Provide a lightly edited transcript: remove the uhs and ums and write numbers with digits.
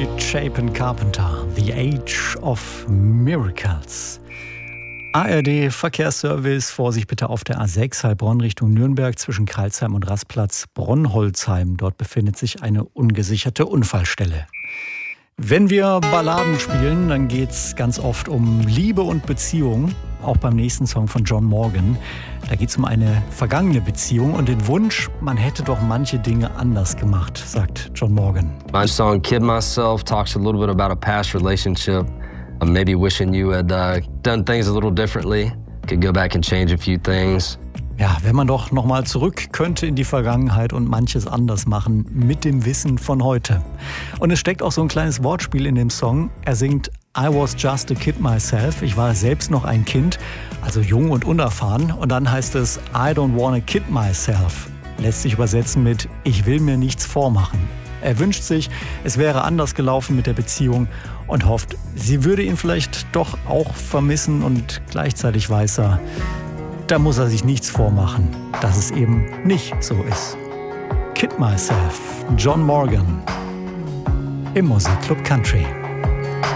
Mary Chapin Carpenter, The Age of Miracles. ARD Verkehrsservice, Vorsicht bitte auf der A6 Heilbronn Richtung Nürnberg zwischen Crailsheim und Rastplatz Bronholzheim. Dort befindet sich eine ungesicherte Unfallstelle. Wenn wir Balladen spielen, dann geht's ganz oft um Liebe und Beziehung. Auch beim nächsten Song von John Morgan. Da geht's um eine vergangene Beziehung und den Wunsch, man hätte doch manche Dinge anders gemacht, sagt John Morgan. My song Kid Myself talks a little bit about a past relationship. Maybe wishing you had done things a little differently. Could go back and change a few things. Ja, wenn man doch nochmal zurück könnte in die Vergangenheit und manches anders machen mit dem Wissen von heute. Und es steckt auch so ein kleines Wortspiel in dem Song. Er singt I was just a kid myself. Ich war selbst noch ein Kind, also jung und unerfahren. Und dann heißt es I don't wanna kid myself. Lässt sich übersetzen mit Ich will mir nichts vormachen. Er wünscht sich, es wäre anders gelaufen mit der Beziehung und hofft, sie würde ihn vielleicht doch auch vermissen und gleichzeitig weiß er, da muss er sich nichts vormachen, dass es eben nicht so ist. Kid Myself, John Morgan im Musikclub Country.